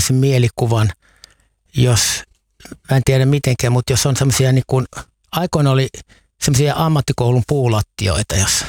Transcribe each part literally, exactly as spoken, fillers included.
semmoisen mielikuvan, jos, mä en tiedä mitenkään, mutta jos on semmoisia niin kuin, aikoina oli semmoisia ammattikoulun puulattioita, jos,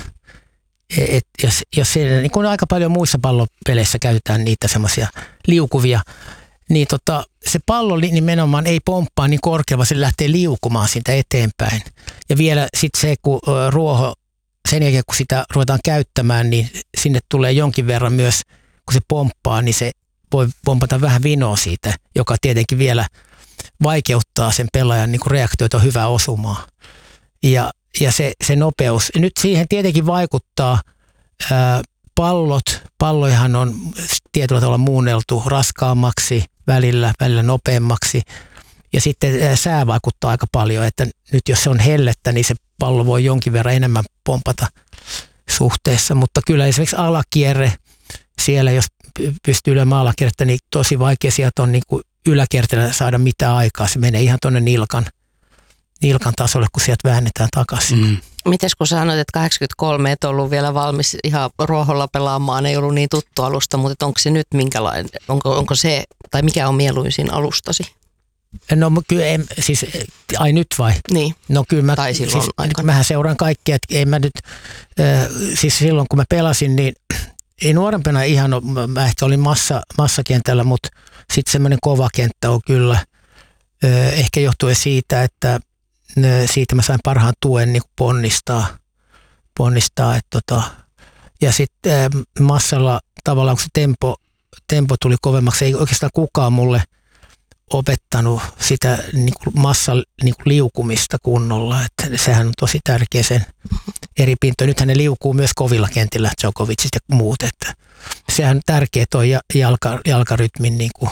et, jos, jos siellä, niin kuin aika paljon muissa pallopeleissä käytetään niitä semmoisia liukuvia, niin tota, se pallo nimenomaan ei pomppaa niin korkealla, vaan se lähtee liukumaan siitä eteenpäin. Ja vielä sitten se, kun ruoho, sen jälkeen kun sitä ruvetaan käyttämään, niin sinne tulee jonkin verran myös, kun se pomppaa, niin se voi pompata vähän vinoa siitä, joka tietenkin vielä vaikeuttaa sen pelaajan niin kuin reaktioita hyvää osumaa. Ja, ja se, se nopeus. Nyt siihen tietenkin vaikuttaa ää, pallot. Pallojahan on tietyllä tavalla muunneltu raskaammaksi, välillä, välillä nopeammaksi. Ja sitten ää, sää vaikuttaa aika paljon, että nyt jos se on hellettä, niin se pallo voi jonkin verran enemmän pompata suhteessa. Mutta kyllä esimerkiksi alakierre, siellä jos pystyy lyömään alakierrettä, niin tosi vaikea sieltä on niin kuin yläkierteellä saada mitään aikaa. Se menee ihan tuonne nilkan, nilkan tasolle, kun sieltä väännetään takaisin. Mm. Mites kun sanoit, että kahdeksankymmentäkolme et ollut vielä valmis ihan ruoholla pelaamaan, ei ollut niin tuttu alusta, mutta onko se nyt minkälainen, onko, onko se, tai mikä on mieluisin alustasi? No kyllä, en, siis, ai nyt vai? Niin, no, kyllä mä, tai silloin siis, aikana. Mähän seuraan kaikkea, että en mä nyt, äh, siis silloin kun mä pelasin, niin ei nuorempana ihan ole, mä ehkä olin massa, massakentällä, mutta sitten semmoinen kova kenttä on kyllä, äh, ehkä johtuen siitä, että äh, siitä mä sain parhaan tuen niin ponnistaa, ponnistaa, että tota, ja sitten äh, massalla tavallaan, kun se tempo, tempo tuli kovemmaksi, ei oikeastaan kukaan mulle opettanut sitä niin kuin massan niin kuin liukumista kunnolla, että sehän on tosi tärkeä sen eri pintoja. Nythän ne liukuu myös kovilla kentillä, Djokovicista ja muut, että sehän on tärkeä tuo jalka, jalkarytmin niin kuin,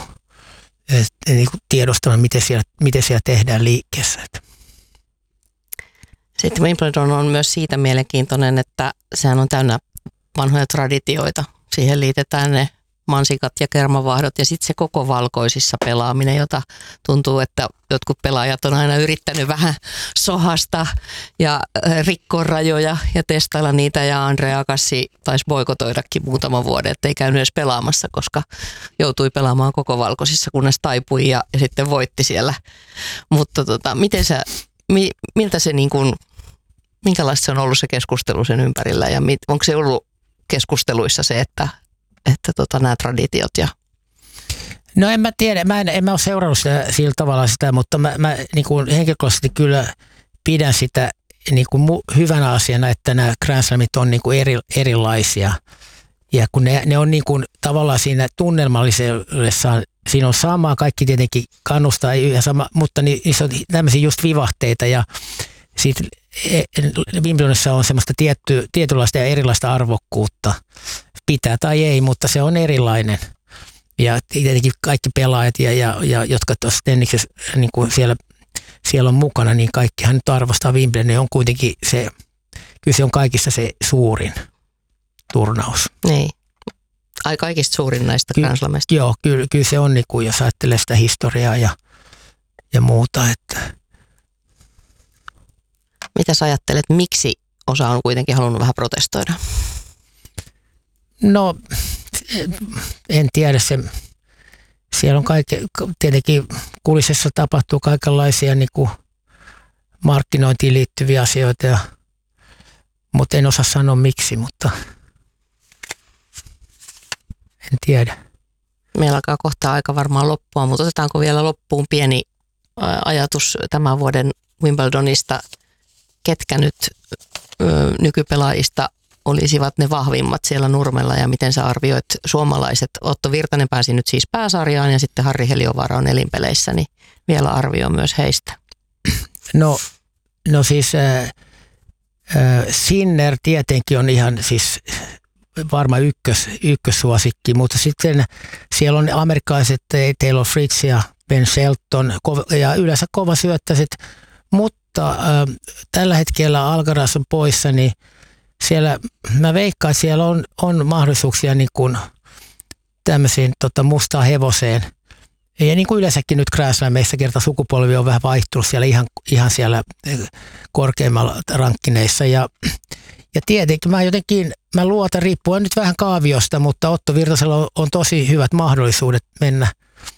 niin kuin tiedostamaan, miten siellä, miten siellä tehdään liikkeessä. Sitten Wimbledon on myös siitä mielenkiintoinen, että sehän on täynnä vanhoja traditioita. Siihen liitetään ne mansikat ja kermavahdot ja sitten se koko valkoisissa pelaaminen, jota tuntuu, että jotkut pelaajat on aina yrittänyt vähän sohasta ja rikkoa rajoja ja testailla niitä, ja Andre Agassi taisi boikotoidakin muutaman vuoden, ettei käynyt edes pelaamassa, koska joutui pelaamaan koko valkoisissa, kunnes taipui ja, ja sitten voitti siellä. Mutta tota, miten sä, mi, miltä se niin kuin, minkälaista se on ollut se keskustelu sen ympärillä, ja mit, onko se ollut keskusteluissa se, että että tota, nämä traditiot ja... No en mä tiedä, mä en, en mä ole seurannut sitä, sillä tavalla sitä, mutta mä, mä niin kuin henkilökohtaisesti kyllä pidän sitä niin kuin mu- hyvänä asiana, että nämä Grand Slamit on niin kuin eri, erilaisia. Ja kun ne, ne on niin kuin tavallaan siinä tunnelmallisessa, siinä on samaa, kaikki tietenkin kannustaa, ja sama, mutta niissä on tämmöisiä just vivahteita, ja siitä Wimbledonissa on semmoista tietty, tietynlaista ja erilaista arvokkuutta. Pitää tai ei, mutta se on erilainen. Ja tietenkin kaikki pelaajat, ja, ja, ja jotka tuossa tenniksessä niin kuin siellä, siellä on mukana, niin kaikkihan nyt arvostaa Wimbledon. On kuitenkin se, kyllä se on kaikista se suurin turnaus. Niin. Ai kaikista suurin näistä Ky- Grand Slameista. Joo, kyllä, kyllä se on, niin kuin, jos ajattelee sitä historiaa ja, ja muuta. Että. Mitä sä ajattelet, miksi osa on kuitenkin halunnut vähän protestoida? No, en tiedä. Se, siellä on kaikki, tietenkin kulisessa tapahtuu kaikenlaisia niin kuin markkinointiin liittyviä asioita, ja, mutta en osaa sanoa miksi, mutta en tiedä. Meillä alkaa kohta aika varmaan loppua, mutta otetaanko vielä loppuun pieni ajatus tämän vuoden Wimbledonista, ketkä nyt ö, nykypelaajista olisivat ne vahvimmat siellä Nurmella, ja miten sä arvioit suomalaiset? Otto Virtanen pääsi nyt siis pääsarjaan, ja sitten Harri Heliövaara on elinpeleissä, niin vielä arvio myös heistä. No, no siis äh, äh, Sinner tietenkin on ihan siis varmaan ykkös, ykkössuosikki, mutta sitten siellä on amerikkalaiset Taylor Fritz ja Ben Shelton ja yleensä kovasyöttäiset, mutta äh, tällä hetkellä Alcaraz on poissa, niin siellä, mä veikkaan, että siellä on, on mahdollisuuksia niin kuin tämmöisiin tota, mustaan hevoseen. Ja niin kuin yleensäkin nyt Grand Slameissa kerta sukupolvi on vähän vaihtunut siellä ihan, ihan siellä korkeimmalla rankkineissa. Ja, ja tietenkin mä jotenkin, mä luotan riippuen nyt vähän kaaviosta, mutta Otto Virtasella on, on tosi hyvät mahdollisuudet mennä